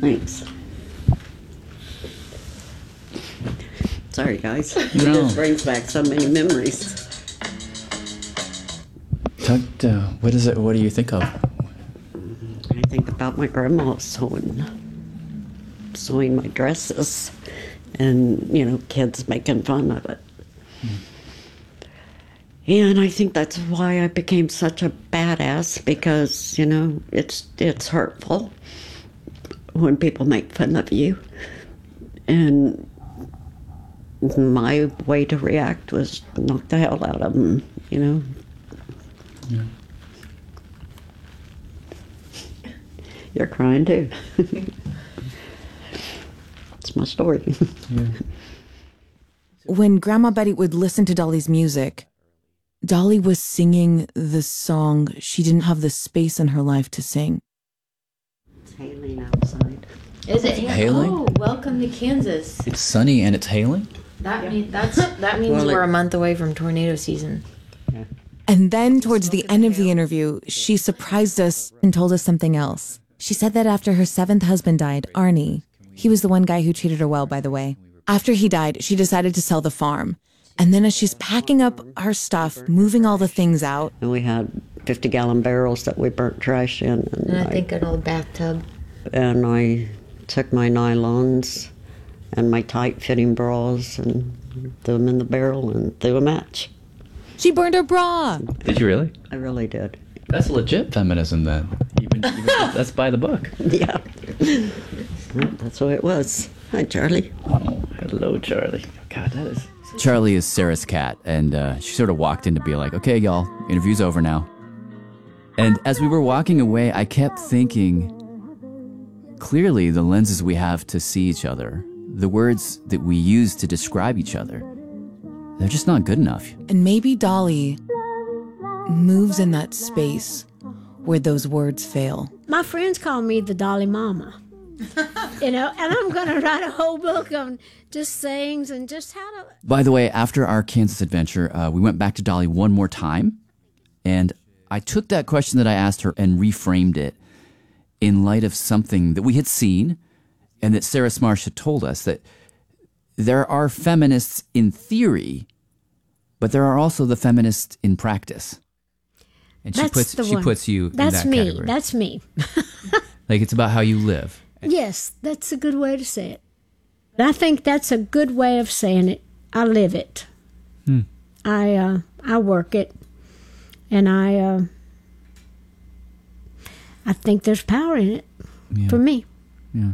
Thanks. Sorry, guys. No. This brings back so many memories. What is it? What do you think of? I think about my grandma sewing my dresses, and kids making fun of it. And I think that's why I became such a badass, because it's hurtful when people make fun of you, and my way to react was knock the hell out of them. Yeah. You're crying too. It's my story. Yeah. When Grandma Betty would listen to Dolly's music, Dolly was singing the song she didn't have the space in her life to sing. It's hailing outside. Is it hailing? Oh, welcome to Kansas. It's sunny and it's hailing? That means Well, we're a month away from tornado season. And then towards the end of the interview, she surprised us and told us something else. She said that after her 7th husband died, Arnie, he was the one guy who treated her well, by the way. After he died, she decided to sell the farm. And then as she's packing up her stuff, moving all the things out. And we had 50-gallon barrels that we burnt trash in. And I think an old bathtub. And I took my nylons and my tight-fitting bras and threw them in the barrel and threw a match. She burned her bra. Did you really? I really did. That's legit feminism then. Even that's by the book. Yeah. That's what it was. Hi, Charlie. Oh, hello, Charlie. God, that is... Charlie is Sarah's cat, and she sort of walked in to be like, okay, y'all, interview's over now. And as we were walking away, I kept thinking, clearly the lenses we have to see each other, the words that we use to describe each other, they're just not good enough. And maybe Dolly moves in that space where those words fail. My friends call me the Dolly Mama. And I'm going to write a whole book on just sayings and just how to... By the way, after our Kansas adventure, we went back to Dolly one more time, and I took that question that I asked her and reframed it in light of something that we had seen and that Sarah Smarsh had told us, that there are feminists in theory, but there are also the feminists in practice. And she puts you in that category. That's me. Like, it's about how you live. Yes, that's a good way to say it. I think that's a good way of saying it. I live it. I work it, and I think there's power in it for me.